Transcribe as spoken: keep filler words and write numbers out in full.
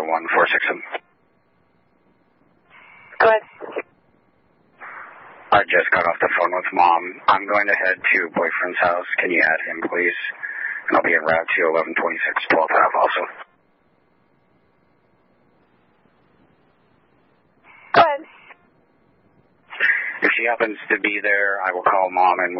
one four six seven. Go ahead. I just got off the phone with Mom. I'm going to head to boyfriend's house. Can you add him, please? And I'll be en route to eleven twenty-six twelfth Ave also. Go ahead. If she happens to be there, I will call Mom and